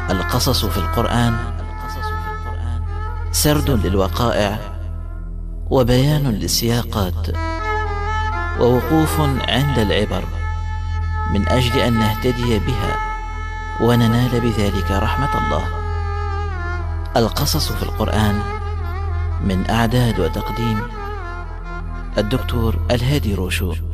القصص في القرآن سرد للوقائع وبيان للسياقات ووقوف عند العبر من أجل أن نهتدي بها وننال بذلك رحمة الله. القصص في القرآن من إعداد وتقديم الدكتور الهادي روشو.